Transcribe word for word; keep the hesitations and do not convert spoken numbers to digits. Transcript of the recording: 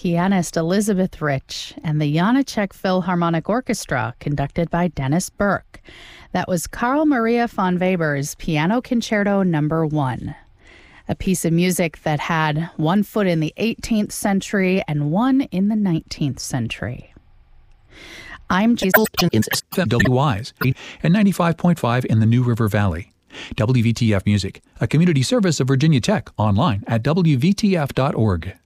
pianist Elizabeth Rich and the Janáček Philharmonic Orchestra, conducted by Dennis Burke. That was Carl Maria von Weber's Piano Concerto Number One, a piece of music that had one foot in the eighteenth century and one in the nineteenth century. I'm Jason W I S and ninety-five point five in the New River Valley. W V T F Music, a community service of Virginia Tech, online at W V T F dot org.